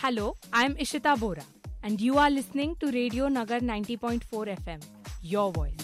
Hello, I'm Ishita Bora, and you are listening to Radio Nagar 90.4 FM, your voice.